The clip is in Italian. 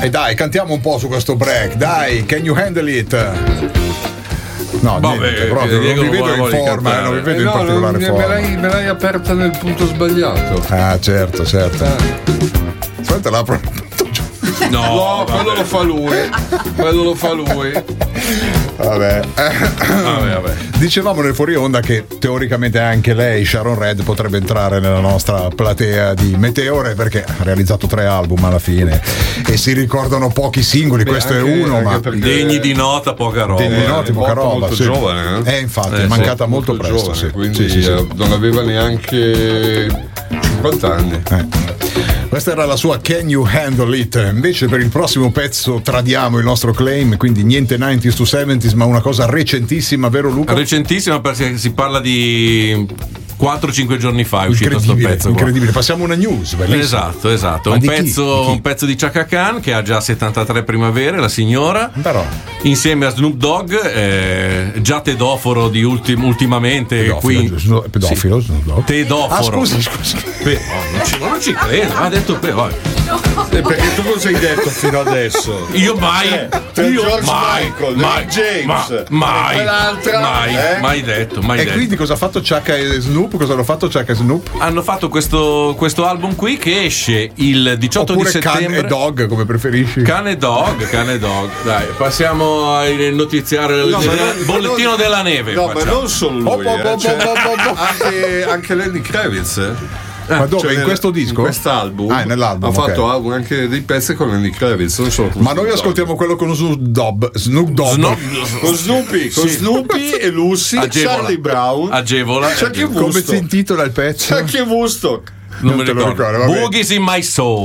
E dai, cantiamo un po' su questo break, dai, can you handle it? No, vabbè, niente, proprio non vi vedo in forma, non vi vedo in particolare forma. Me l'hai aperta nel punto sbagliato. Ah, certo. Aspetta, l'apro. No, quello lo fa lui. Vabbè. Dicevamo nel fuori onda che teoricamente anche lei, Sharon Red, potrebbe entrare nella nostra platea di Meteore, perché ha realizzato 3 album alla fine e si ricordano pochi singoli. Questo è uno, ma degni di nota, poca roba. Degni di nota, poca roba. Molto giovane, infatti è mancata molto presto, giovane, quindi non aveva neanche 50 anni. Questa era la sua Can You Handle It? Invece per il prossimo pezzo tradiamo il nostro claim, quindi niente 90s to 70s, ma una cosa recentissima, vero Luca? Recentissima, perché si parla di 4-5 giorni fa è uscito sto pezzo. Incredibile, passiamo una news, bellissimo. Esatto. Un pezzo di Chaka Khan che ha già 73 primavere, la signora. Però insieme a Snoop Dogg, già tedoforo di ultimamente. Pedofilo, Snoop Dogg. Tedoforo. Ah, scusi. Non ci credo, ha detto perché tu cosa hai detto fino adesso? Io mai James, mai detto. E quindi cosa ha fatto Chaka e Snoop? Cosa hanno fatto Chaka e Snoop? Hanno fatto questo album qui che esce il 18 Oppure di settembre. Can e Dog, come preferisci? Can e Dog. Dai, passiamo al notiziario bollettino della neve. No, ma non solo lui, anche Lenny Kravitz. Ma dove? In questo disco? In quest'album. Nell'album. Ha fatto anche dei pezzi con Lenny Kravitz. Non solo ma noi ascoltiamo quello con Snoop Dogg. Con Snoopy e Lucy. Charlie Brown. Agevola. Come si intitola il pezzo? Chuck e Woodstock. Non me lo ricordo. Boogies in my soul.